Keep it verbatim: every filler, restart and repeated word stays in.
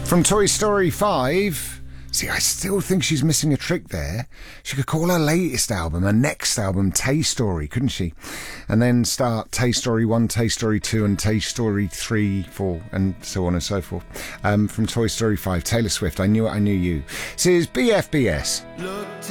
From Toy Story five. See, I still think she's missing a trick there. She could call her latest album, her next album, Tay Story, couldn't she? And then start Tay Story one, Tay Story two, and Tay Story three, four, and so on and so forth. Um, from Toy Story five, Taylor Swift, I Knew It, I Knew You. This is B F B S. Look